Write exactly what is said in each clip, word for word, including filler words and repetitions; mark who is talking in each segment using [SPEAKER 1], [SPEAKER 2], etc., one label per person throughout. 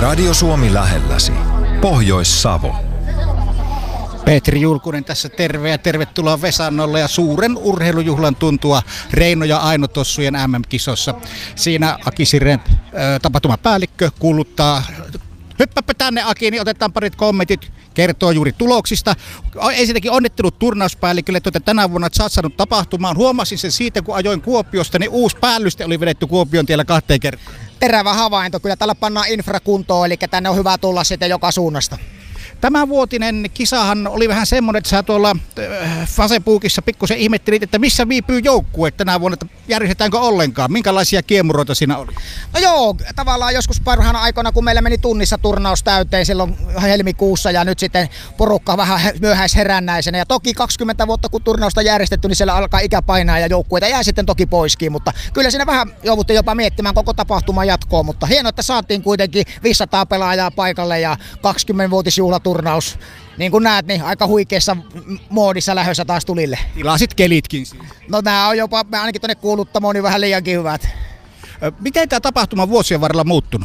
[SPEAKER 1] Radio Suomi lähelläsi. Pohjois-Savo.
[SPEAKER 2] Petri Julkunen tässä terve ja tervetuloa Vesannolle ja suuren urheilujuhlan tuntua Reino ja Aino Tossujen M M-kisossa. Siinä Aki Siren äh, tapahtumapäällikkö kuuluttaa. Hyppäpä tänne Aki, niin otetaan parit kommentit, kertoo juuri tuloksista. Ensinnäkin onnittelut turnauspäällikölle, että tänä vuonna olet satsannut tapahtumaan. Huomasin sen siitä, kun ajoin Kuopiosta, niin uusi päällyste oli vedetty Kuopion tiellä kahteen kertaan.
[SPEAKER 3] Terävä havainto, kyllä tällä pannaan infra kuntoon, eli tänne on hyvä tulla sitten joka suunnasta.
[SPEAKER 2] Tämänvuotinen kisahan oli vähän semmoinen, että sä tuolla äh, Facebookissa pikkusen ihmettelit, että missä viipyy joukkue tänä vuonna, että järjestetäänkö ollenkaan? Minkälaisia kiemuroita siinä oli?
[SPEAKER 3] No joo, tavallaan joskus parhaana aikoina, kun meillä meni tunnissa turnaus täyteen silloin helmikuussa ja nyt sitten porukka vähän myöhäisherännäisenä. Ja toki kaksikymmentä vuotta kun turnausta järjestetty, niin siellä alkaa ikä painaa ja joukkueita jää sitten toki poiskin. Mutta kyllä siinä vähän jouduttiin jopa miettimään koko tapahtuman jatkoa, mutta hienoa, että saatiin kuitenkin viisisataa pelaajaa paikalle ja kaksikymmenvuotisjuhlaturnaus. Turnaus. Niin kuin näet, niin aika huikeassa moodissa lähdössä taas tulille.
[SPEAKER 2] Tilasit kelitkin.
[SPEAKER 3] No nää on jopa, ainakin tuonne kuuluttamoon, niin vähän liiankin hyvät.
[SPEAKER 2] Miten tämä tapahtuma vuosien varrella muuttunut?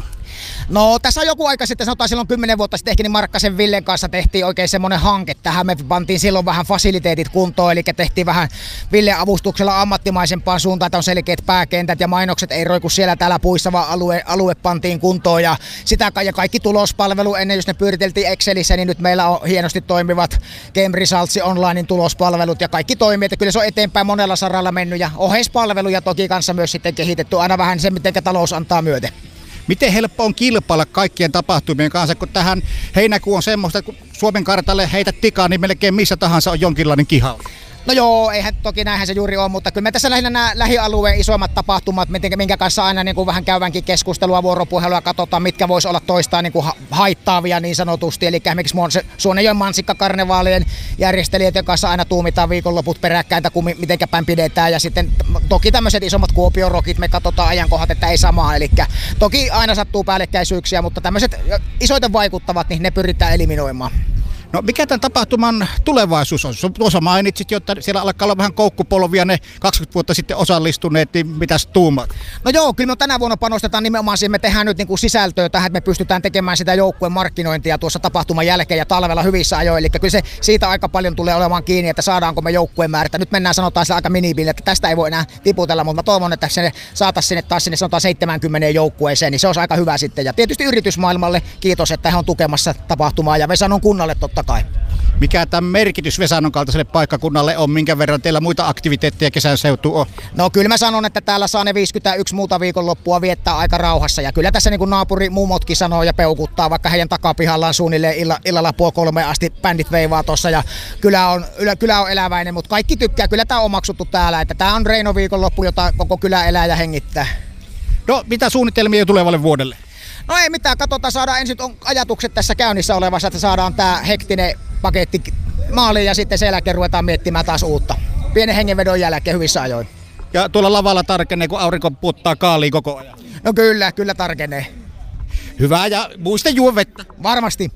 [SPEAKER 3] No tässä on joku aika sitten, sanotaan silloin kymmenen vuotta sitten ehkä, niin Markkasen Villen kanssa tehtiin oikein semmoinen hanke tähän. Me pantiin silloin vähän fasiliteetit kuntoon, eli tehtiin vähän Villen avustuksella ammattimaisempaan suuntaan, että on selkeät pääkentät ja mainokset ei roiku siellä täällä puissa, vaan alue, alue pantiin kuntoon ja sitä ja kaikki tulospalvelu ennen, jos ne pyöriteltiin Excelissä, niin nyt meillä on hienosti toimivat Game Results Onlinein tulospalvelut ja kaikki toimii, että kyllä se on eteenpäin monella saralla mennyt ja oheispalveluja toki kanssa myös sitten kehitetty, aina vähän se, miten talous antaa myöten.
[SPEAKER 2] Miten helppo on kilpailla kaikkien tapahtumien kanssa, kun tähän heinäkuu on semmoista, että kun Suomen kartalle heität tikaa, niin melkein missä tahansa on jonkinlainen kihaus.
[SPEAKER 3] No joo, eihän toki näinhän se juuri on, mutta kyllä me tässä lähinnä nämä lähialueen isoimmat tapahtumat, minkä kanssa aina niin kuin vähän käydänkin keskustelua, vuoropuhelua, katsotaan mitkä voisi olla toistaan niin kuin haittaavia niin sanotusti. Eli esimerkiksi Suonenjoen mansikkakarnevaalien järjestelijöiden kanssa aina tuumitaan viikonloput peräkkäin, mitenkä päin pidetään. Ja sitten toki tämmöiset isommat Kuopion Rockit, me katsotaan ajankohdat, että ei samaa. Eli toki aina sattuu päällekkäisyyksiä, mutta tämmöiset isoiten vaikuttavat, niin ne pyritään eliminoimaan.
[SPEAKER 2] No mikä tämän tapahtuman tulevaisuus on? Tuossa mainitsit, että siellä alkaa olla vähän koukkupolvia, ne kaksikymmentä vuotta sitten osallistuneet, niin mitäs tuumat?
[SPEAKER 3] No joo, kyllä me tänä vuonna panostetaan nimenomaan siihen, me tehdään nyt niin kuin sisältöä tähän, että me pystytään tekemään sitä joukkueen markkinointia tuossa tapahtuman jälkeen ja talvella hyvissä ajoin. Eli kyllä se siitä aika paljon tulee olemaan kiinni, että saadaanko me joukkueen määrä. Nyt mennään sanotaan sillä aika minibille, että tästä ei voi enää tiputella, mutta mä toivon, että se saataisiin sinne taas sinne sanotaan seitsemäänkymmeneen joukkueeseen, niin se olisi aika hyvä sitten. Ja tietysti yritysmaailmalle kiitos, että he on tukemassa tapahtumaa ja Vesannon kunnalle totta kai.
[SPEAKER 2] Mikä tämän merkitys Vesannon kaltaiselle paikkakunnalle on? Minkä verran teillä muita aktiviteetteja kesän seutu on?
[SPEAKER 3] No kyllä mä sanon, että täällä saa ne viisikymmentäyksi muuta viikonloppua viettää aika rauhassa. Ja kyllä tässä niin kuin naapuri mummotkin sanoo ja peukuttaa, vaikka heidän takapihallaan suunnilleen illa, illalla puoli kolme asti bändit veivaa tuossa. Ja kylä on, kylä on eläväinen, mutta kaikki tykkää. Kyllä tää on omaksuttu täällä. Että tää on Reino viikonloppu, jota koko kylä elää ja hengittää.
[SPEAKER 2] No mitä suunnitelmia tulevalle vuodelle?
[SPEAKER 3] No ei mitään, katsotaan, saadaan ensin on ajatukset tässä käynnissä olevassa, että saadaan tää hektinen paketti maaliin ja sitten sen jälkeen ruvetaan miettimään taas uutta. Pienen hengenvedon jälkeen hyvissä ajoin.
[SPEAKER 2] Ja tuolla lavalla tarkenee, kun aurinko puttaa kaaliin koko ajan?
[SPEAKER 3] No kyllä, kyllä tarkenee.
[SPEAKER 2] Hyvä, ja muista juo vettä.
[SPEAKER 3] Varmasti.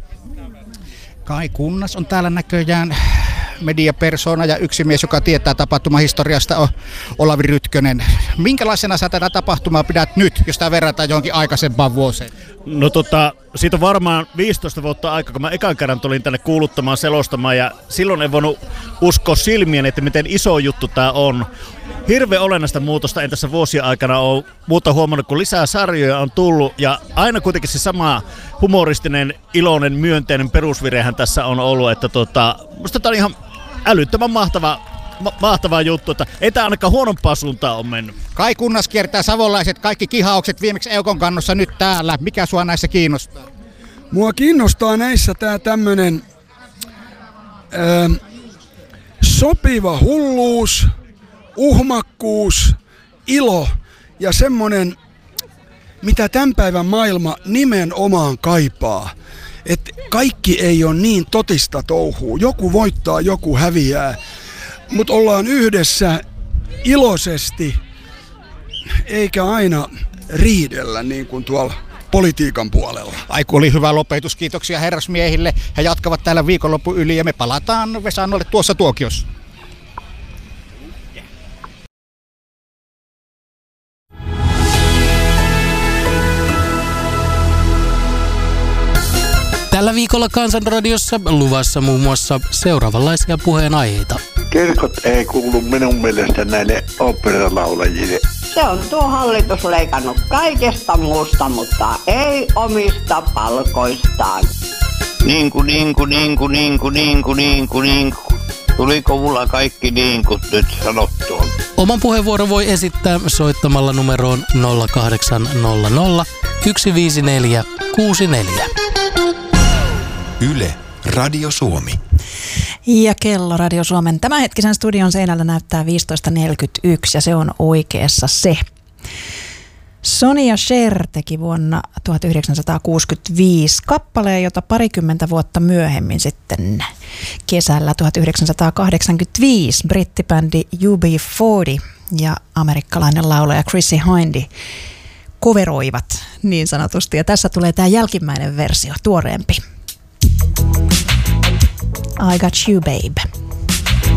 [SPEAKER 2] Kai Kunnas on täällä näköjään mediapersona ja yksi mies, joka tietää tapahtumahistoriasta, on Olavi Rytkönen. Minkälaisena sä tätä tapahtumaa pidät nyt, jos tämä verrataan johonkin aikaisempaan vuoseen?
[SPEAKER 4] No tota, siitä on varmaan viisitoista vuotta aikaa, kun mä ekan kerran tulin tänne kuuluttamaan, selostamaan ja silloin en voinut uskoa silmien, että miten iso juttu tää on. Hirveän olennaista muutosta en tässä vuosien aikana ole muuta huomannut, kun lisää sarjoja on tullut ja aina kuitenkin se sama humoristinen, iloinen, myönteinen perusvirehän tässä on ollut, että tota, musta tää on ihan älyttömän mahtava, ma- mahtava juttu, että ei tää ainakaan huonompaa suuntaan ole mennyt.
[SPEAKER 2] Kai Kunnas kiertää savolaiset kaikki kihaukset viimeksi Eukon kannossa nyt täällä. Mikä sua näissä kiinnostaa?
[SPEAKER 5] Mua kiinnostaa näissä tää tämmönen ö, sopiva hulluus, uhmakkuus, ilo ja semmonen, mitä tämän päivän maailma nimenomaan kaipaa. Että kaikki ei ole niin totista touhua. Joku voittaa, joku häviää. Mutta ollaan yhdessä iloisesti, eikä aina riidellä niin kuin tuolla politiikan puolella.
[SPEAKER 2] Aiku oli hyvä lopetus. Kiitoksia herrasmiehille. He jatkavat täällä viikonloppu yli ja me palataan Vesannolle tuossa tuokiossa.
[SPEAKER 6] Tällä viikolla Kansanradiossa luvassa muun muassa seuraavanlaisia puheenaiheita.
[SPEAKER 7] Kirkot ei kuulu minun mielestä näille oopperalaulajille.
[SPEAKER 8] Se on tuo hallitus leikannut kaikesta muusta, mutta ei omista palkoistaan.
[SPEAKER 9] Niinku, niinku, niinku, niinku, niinku, niinku, niinku. Tuliko mulla kaikki niinkut nyt sanottua?
[SPEAKER 6] Oman puheenvuoron voi esittää soittamalla numeroon nolla kahdeksan nolla nolla yksi viisi neljä kuusi neljä.
[SPEAKER 1] Yle, Radio Suomi.
[SPEAKER 10] Ja kello Radio Suomen tämänhetkisen studion seinällä näyttää viisitoista neljäkymmentäyksi ja se on oikeassa se. Sonja Cher teki vuonna tuhatyhdeksänsataakuusikymmentäviisi kappaleen, jota parikymmentä vuotta myöhemmin sitten kesällä tuhatyhdeksänsataakahdeksankymmentäviisi brittibändi U B neljäkymmentä ja amerikkalainen laulaja Chrissie Hynde coveroivat niin sanotusti. Ja tässä tulee tämä jälkimmäinen versio, tuoreempi. I Got You Babe.